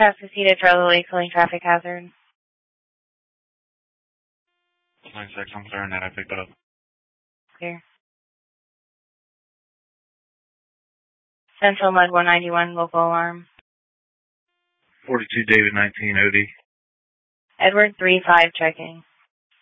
Cascasita, Charlie Lake, calling traffic hazard. 96, I'm sorry that I picked up. Clear. Central Mud 191, local alarm. 42 David 19 OD. Edward 35 checking.